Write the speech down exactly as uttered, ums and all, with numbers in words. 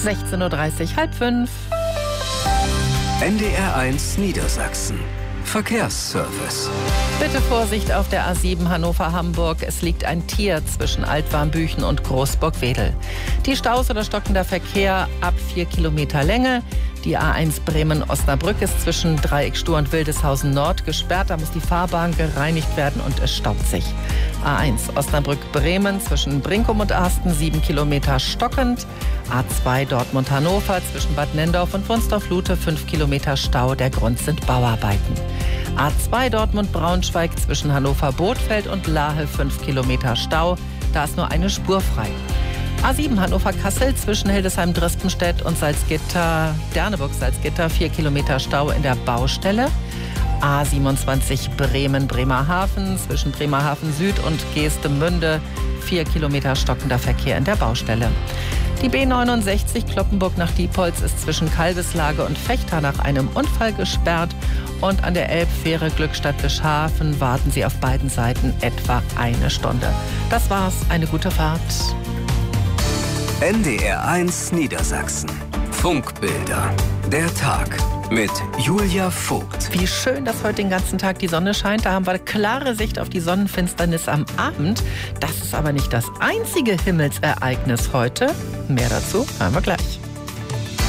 sechzehn Uhr dreißig, halb fünf. N D R eins Niedersachsen. Verkehrsservice. Bitte Vorsicht auf der A sieben Hannover-Hamburg. Es liegt ein Tier zwischen Altwarmbüchen und Großburg-Wedel. Die Staus oder stockender Verkehr ab vier Kilometer Länge. Die A eins Bremen-Osnabrück ist zwischen Dreieckstur und Wildeshausen Nord gesperrt. Da muss die Fahrbahn gereinigt werden und es staut sich. A eins Osnabrück-Bremen zwischen Brinkum und Arsten sieben Kilometer stockend. A zwei Dortmund-Hannover zwischen Bad Nendorf und Wunstorf-Lute fünf Kilometer Stau. Der Grund sind Bauarbeiten. A zwei Dortmund-Braunschweig zwischen Hannover-Bothfeld und Lahe fünf Kilometer Stau. Da ist nur eine Spur frei. A sieben Hannover-Kassel zwischen Hildesheim-Drispenstedt und Salzgitter, Derneburg-Salzgitter vier Kilometer Stau in der Baustelle. A siebenundzwanzig Bremen-Bremerhaven zwischen Bremerhaven Süd und Geestemünde vier Kilometer stockender Verkehr in der Baustelle. Die B neunundsechzig Kloppenburg nach Diepholz ist zwischen Kalbeslage und Vechta nach einem Unfall gesperrt. Und an der Elbfähre Glückstadt-Wischhafen warten Sie auf beiden Seiten etwa eine Stunde. Das war's, eine gute Fahrt. N D R eins Niedersachsen. Funkbilder. Der Tag mit Julia Vogt. Wie schön, dass heute den ganzen Tag die Sonne scheint. Da haben wir klare Sicht auf die Sonnenfinsternis am Abend. Das ist aber nicht das einzige Himmelsereignis heute. Mehr dazu hören wir gleich.